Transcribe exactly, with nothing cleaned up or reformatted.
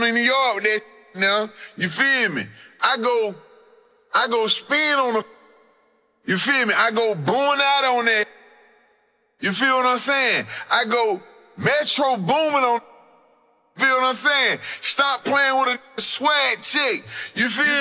in the yard with that now. You feel me? I go, I go spin on the, you feel me? I go boom out on that. You feel what I'm saying? I go Metro booming on, feel what I'm saying? Stop playing with a swag chick. You feel